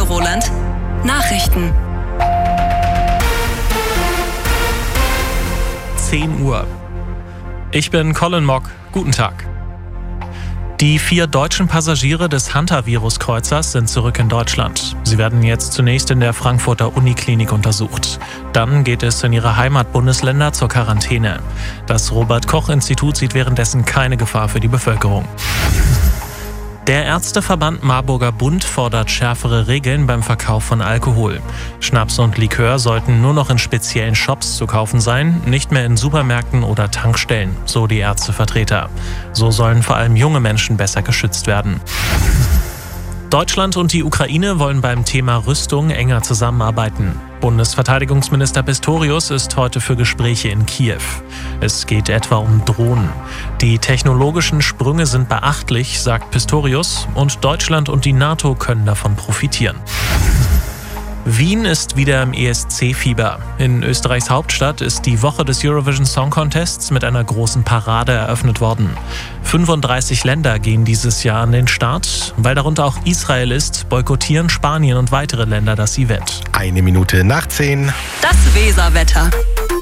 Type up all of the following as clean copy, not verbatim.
Roland. Nachrichten. 10 Uhr. Ich bin Colin Mock. Guten Tag. Die 4 deutschen Passagiere des Hantavirus-Kreuzers sind zurück in Deutschland. Sie werden jetzt zunächst in der Frankfurter Uniklinik untersucht. Dann geht es in ihre Heimatbundesländer zur Quarantäne. Das Robert-Koch-Institut sieht währenddessen keine Gefahr für die Bevölkerung. Der Ärzteverband Marburger Bund fordert schärfere Regeln beim Verkauf von Alkohol. Schnaps und Likör sollten nur noch in speziellen Shops zu kaufen sein, nicht mehr in Supermärkten oder Tankstellen, so die Ärztevertreter. So sollen vor allem junge Menschen besser geschützt werden. Deutschland und die Ukraine wollen beim Thema Rüstung enger zusammenarbeiten. Bundesverteidigungsminister Pistorius ist heute für Gespräche in Kiew. Es geht etwa um Drohnen. Die technologischen Sprünge sind beachtlich, sagt Pistorius, und Deutschland und die NATO können davon profitieren. Wien ist wieder im ESC-Fieber. In Österreichs Hauptstadt ist die Woche des Eurovision Song Contests mit einer großen Parade eröffnet worden. 35 Länder gehen dieses Jahr an den Start. Weil darunter auch Israel ist, boykottieren Spanien und weitere Länder das Event. 9:01. Das Weserwetter.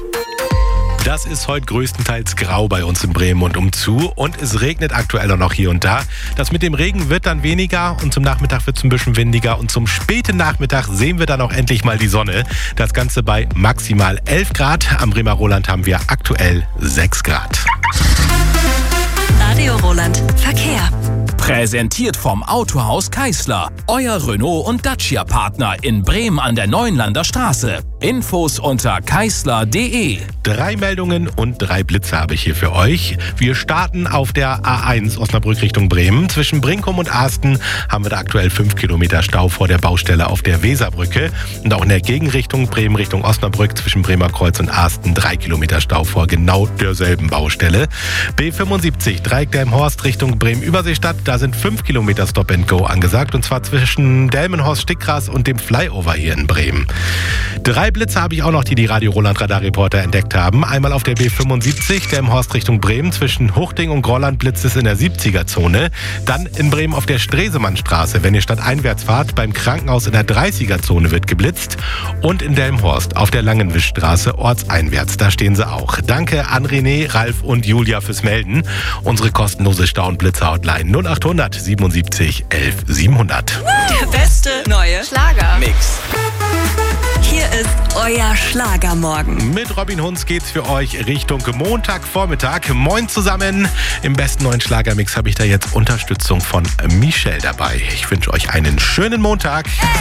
Das ist heute größtenteils grau bei uns in Bremen und umzu und es regnet aktuell auch noch hier und da. Das mit dem Regen wird dann weniger und zum Nachmittag wird es ein bisschen windiger und zum späten Nachmittag sehen wir dann auch endlich mal die Sonne. Das Ganze bei maximal 11 Grad. Am Bremer Roland haben wir aktuell 6 Grad. Radio Roland. Verkehr. Präsentiert vom Autohaus Keisler. Euer Renault- und Dacia-Partner in Bremen an der Neuenlander Straße. Infos unter keisler.de. 3 Meldungen und 3 Blitze habe ich hier für euch. Wir starten auf der A1 Osnabrück Richtung Bremen. Zwischen Brinkum und Asten haben wir da aktuell 5 Kilometer Stau vor der Baustelle auf der Weserbrücke. Und auch in der Gegenrichtung Bremen Richtung Osnabrück zwischen Bremer Kreuz und Asten 3 Kilometer Stau vor genau derselben Baustelle. B75 Dreieck Delmenhorst Richtung Bremen-Überseestadt. Da sind 5 Kilometer Stop and Go angesagt. Und zwar zwischen Delmenhorst-Stickgras und dem Flyover hier in Bremen. 3 Blitze habe ich auch noch, die Radio Roland Radarreporter entdeckt haben. Einmal auf der B75, Delmenhorst Richtung Bremen. Zwischen Huchting und Grolland blitzt es in der 70er-Zone. Dann in Bremen auf der Stresemannstraße, wenn ihr stadteinwärts fahrt. Beim Krankenhaus in der 30er-Zone wird geblitzt. Und in Delmenhorst auf der Langenwischstraße ortseinwärts. Da stehen sie auch. Danke an René, Ralf und Julia fürs Melden. Unsere kostenlose Stau- und Blitzer-Hotline 0800 77 11 700. Der beste neue Mix. Hier ist euer Schlagermorgen. Mit Robin Hunz geht's für euch Richtung Montagvormittag. Moin zusammen. Im besten neuen Schlagermix habe ich da jetzt Unterstützung von Michelle dabei. Ich wünsche euch einen schönen Montag.